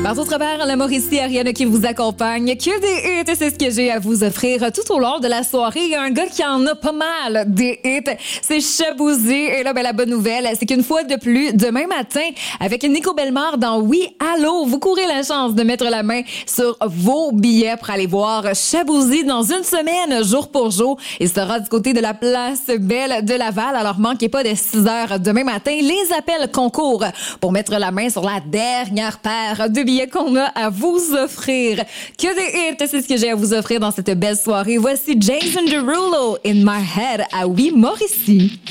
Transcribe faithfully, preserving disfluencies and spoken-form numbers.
Marceau Travers, la Mauricie, Ariane qui vous accompagne. Que des hits, c'est ce que j'ai à vous offrir tout au long de la soirée. Il y a un gars qui en a pas mal des hits, c'est Chabouzy. Et là, ben, la bonne nouvelle, c'est qu'une fois de plus, demain matin, avec Nico Bellemare dans Oui, allô, vous courez la chance de mettre la main sur vos billets pour aller voir Chabouzy dans une semaine, jour pour jour. Il sera du côté de la place Belle de Laval. Alors, manquez pas de six heures demain matin. Les appels concours pour mettre la main sur la dernière paire de billets qu'on a à vous offrir. Que des hits, c'est ce que j'ai à vous offrir dans cette belle soirée. Voici Jason Derulo, In My Head, à Oui, Mauricie.